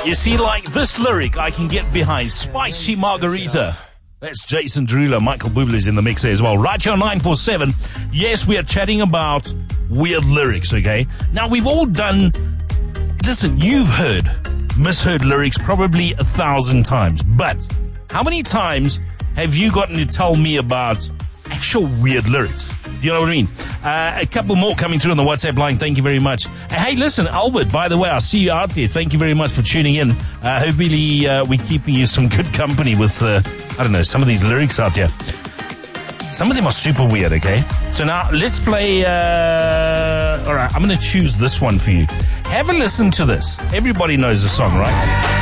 You see, like this lyric I can get behind. Spicy margarita. That's Jason Derulo. Michael Bublé's in the mix there as well. Right here on 947. Yes, we are chatting about weird lyrics, okay? Now, we've all done... Listen, you've misheard lyrics probably 1,000 times. But how many times have you gotten to tell me about actual weird lyrics? You know what I mean? A couple more coming through on the WhatsApp line. Thank you very much. Hey, listen, Albert, by the way, I see you out there. Thank you very much for tuning in. Hopefully, we're keeping you some good company with, some of these lyrics out here. Some of them are super weird, okay? So now, let's play, all right, I'm going to choose this one for you. Have a listen to this. Everybody knows the song, right?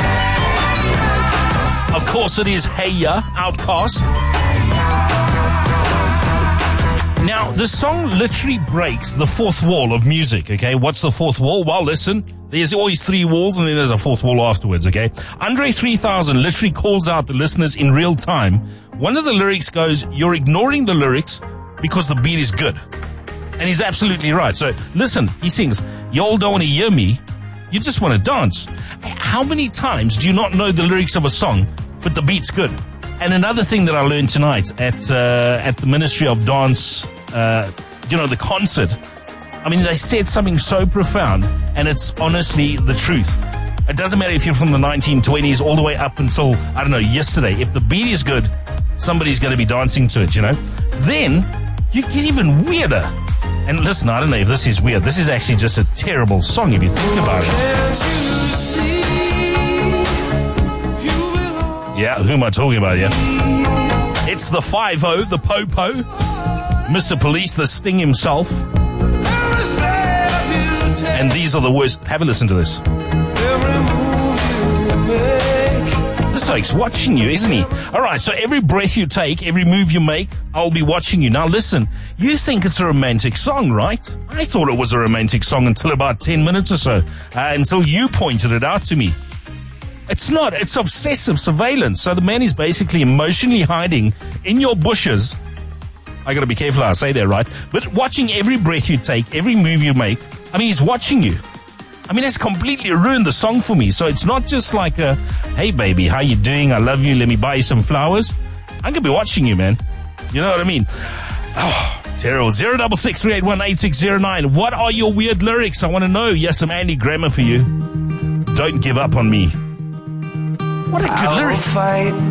Of course, it is Hey Ya, Outcast. Now, the song literally breaks the fourth wall of music, okay? What's the fourth wall? Well, listen, there's always three walls and then there's a fourth wall afterwards, okay? Andre 3000 literally calls out the listeners in real time. One of the lyrics goes, you're ignoring the lyrics because the beat is good. And he's absolutely right. So, listen, he sings, you all don't want to hear me, you just want to dance. How many times do you not know the lyrics of a song, but the beat's good? And another thing that I learned tonight at the Ministry of Dance, the concert, I mean, they said something so profound, and it's honestly the truth. It doesn't matter if you're from the 1920s all the way up until, yesterday. If the beat is good, somebody's going to be dancing to it, you know. Then you get even weirder. And listen, I don't know if this is weird. This is actually just a terrible song if you think about it. Yeah, who am I talking about, yeah? It's the 5-0, the Popo, Mr. Police, the Sting himself. And these are the worst. Have a listen to this. This bloke's watching you, isn't he? All right, so every breath you take, every move you make, I'll be watching you. Now listen, you think it's a romantic song, right? I thought it was a romantic song until about 10 minutes or so, until you pointed it out to me. It's not. It's obsessive surveillance. So the man is basically emotionally hiding in your bushes. I got to be careful how I say that, right? But watching every breath you take, every move you make. I mean, he's watching you. I mean, it's completely ruined the song for me. So it's not just like a, hey, baby, how you doing? I love you. Let me buy you some flowers. I'm going to be watching you, man. You know what I mean? Oh, terrible. 066-381-8609. What are your weird lyrics? I want to know. Yes, some Andy Grammer for you. Don't give up on me. What a good lyric.